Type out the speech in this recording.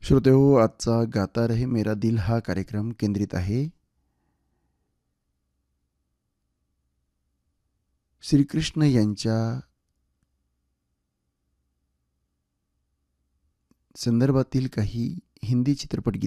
श्रोतेहो, आजचा गाता रहे मेरा दिल हा कार्यक्रम केंद्रित आहे श्रीकृष्ण यांच्या संदर्भातील काही हिंदी चित्रपट